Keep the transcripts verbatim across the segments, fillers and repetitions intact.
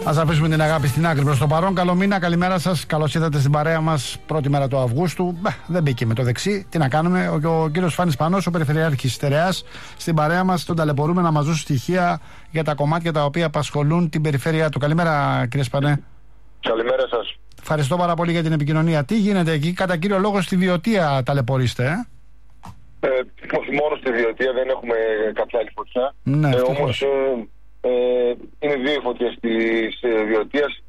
Ας αφήσουμε την αγάπη στην άκρη προς το παρόν. Καλό μήνα, καλημέρα σας. Καλώς ήρθατε στην παρέα μας, πρώτη μέρα του Αυγούστου. Μπα, δεν μπήκε με το δεξί. Τι να κάνουμε. Ο, ο κύριος Φάνης Πανός, ο Περιφερειάρχης Στερεάς, στην παρέα μας. Τον ταλαιπωρούμε να μας δώσει στοιχεία για τα κομμάτια τα οποία απασχολούν την περιφέρεια του. Καλημέρα, κύριε Σπανέ. Καλημέρα σας. Ευχαριστώ πάρα πολύ για την επικοινωνία. Τι γίνεται εκεί, κατά κύριο λόγο στη Βιωτία ταλαιπωρείστε, ε? Ε, όχι μόνο στη Βιωτία, δεν έχουμε κάποια άλλη φωτιά. Ναι, ε, όμως ε, ε, είναι δύο οι φωτιές της ε, Βιωτίας,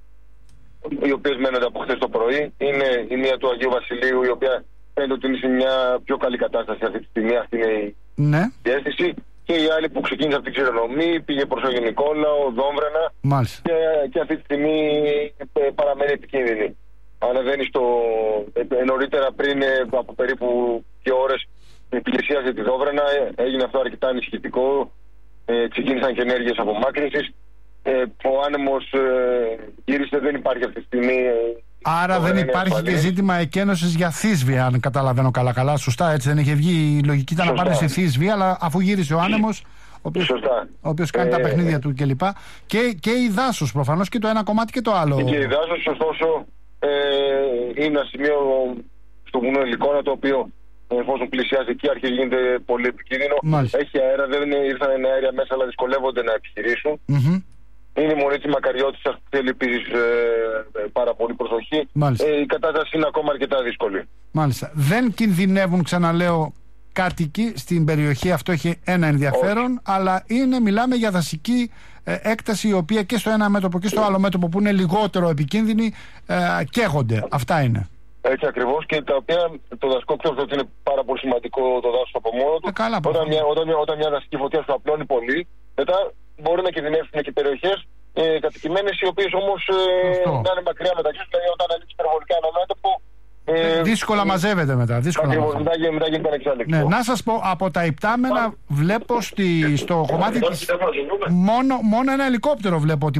οι οποίες μένονται από χθες το πρωί. Είναι η μία του Αγίου Βασιλείου, η οποία φαίνεται ότι είναι σε μια πιο καλή κατάσταση αυτή τη στιγμή. Αυτή είναι η ναι. αίσθηση. Και η άλλη που ξεκίνησε από την Ξηρονομή, πήγε προς Άγιο Νικόλαο, Δόμβρενα. Μάλιστα. Και, και αυτή τη στιγμή παραμένει επικίνδυνη. Ανεβαίνει στο. Ε, νωρίτερα, πριν ε, από περίπου δύο ώρες, πλησίασε τη Δόβρενα, έγινε αυτό αρκετά ανησυχητικό. Ε, ξεκίνησαν και ενέργειες απομάκρυνσης. Ε, ο άνεμος ε, γύρισε, δεν υπάρχει αυτή τη στιγμή. Άρα δεν υπάρχει ασφαλής. Και ζήτημα εκένωσης για Θήσβια, αν καταλαβαίνω καλά-καλά. Σωστά, έτσι δεν είχε βγει. Η λογική ήταν να πάνε στη Θήσβια, αλλά αφού γύρισε ο άνεμος, ο οποίος, ο οποίος κάνει ε, τα παιχνίδια ε, του κλπ. Και, και η δάσος προφανώς, και το ένα κομμάτι και το άλλο. Και η δάσος, ωστόσο, ε, είναι ένα σημείο στο βουνό Ελικόνα, το οποίο, εφόσον πλησιάζει εκεί, αρχίζει γίνεται πολύ επικίνδυνο. Μάλιστα. Έχει αέρα, δεν ήρθαν αέρια μέσα, αλλά δυσκολεύονται να επιχειρήσουν. Mm-hmm. Είναι η μονή της Μακαριώτισσας που θέλει επίσης ε, πάρα πολύ προσοχή. Ε, η κατάσταση είναι ακόμα αρκετά δύσκολη. Μάλιστα. Δεν κινδυνεύουν, ξαναλέω, κάτοικοι στην περιοχή, αυτό έχει ένα ενδιαφέρον. Όχι. Αλλά είναι, μιλάμε για δασική ε, έκταση, η οποία και στο ένα μέτωπο και στο άλλο μέτωπο, που είναι λιγότερο επικίνδυνη, ε, καίγονται. Αυτά είναι. Έτσι ακριβώς, και τα οποία το δασικό κτίριο είναι πάρα πολύ σημαντικό το δάσος από μόνο του. Ε, καλά, όταν, μια, όταν, μια, όταν μια δασική φωτιά σου απλώνει πολύ, μετά μπορεί να κινδυνεύσουν και περιοχές ε, κατοικημένες, οι οποίες όμως ε, να είναι μακριά μεταξύ τους, δηλαδή όταν ανοίξει υπερβολικά ένα μέτωπο. Ε, δύσκολα μαζεύεται μετά. Δύσκολα ακριβώς, μετά, μετά γίνεται ανεξέλεγκτο. Ναι, να σας πω, από τα υπτάμενα βλέπω στη, στο κομμάτι της μόνο, μόνο ένα ελικόπτερο βλέπω ότι